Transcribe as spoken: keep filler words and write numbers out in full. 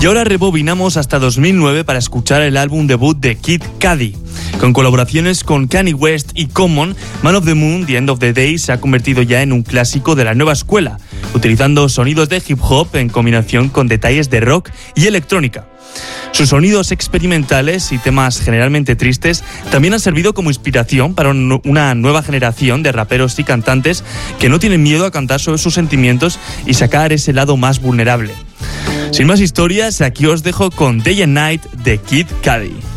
Y ahora rebobinamos hasta dos mil nueve para escuchar el álbum debut de Kid Cudi. Con colaboraciones con Kanye West y Common, Man of the Moon, The End of the Day se ha convertido ya en un clásico de la nueva escuela, utilizando sonidos de hip hop en combinación con detalles de rock y electrónica. Sus sonidos experimentales y temas generalmente tristes también han servido como inspiración para una nueva generación de raperos y cantantes que no tienen miedo a cantar sobre sus sentimientos y sacar ese lado más vulnerable. Sin más historias, aquí os dejo con Day and Night de Kid Cudi.